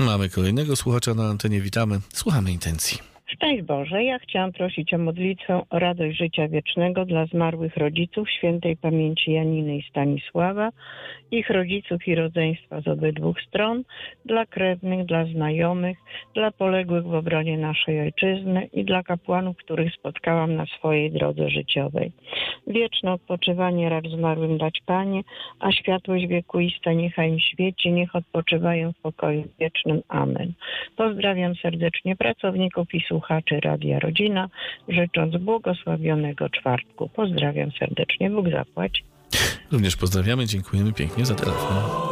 Mamy kolejnego słuchacza na antenie. Witamy. Słuchamy intencji. Szczęść Boże, ja chciałam prosić o modlitwę o radość życia wiecznego dla zmarłych rodziców świętej pamięci Janiny i Stanisława, ich rodziców i rodzeństwa z obydwu stron, dla krewnych, dla znajomych, dla poległych w obronie naszej ojczyzny i dla kapłanów, których spotkałam na swojej drodze życiowej. Wieczne odpoczywanie racz zmarłym dać Panie, a światłość wiekuista niechaj im świeci, niech odpoczywają w pokoju wiecznym. Amen. Pozdrawiam serdecznie pracowników i słuchaczy Radia Rodzina, życząc błogosławionego czwartku. Pozdrawiam serdecznie, Bóg zapłać. Również pozdrawiamy, dziękujemy pięknie za telefon.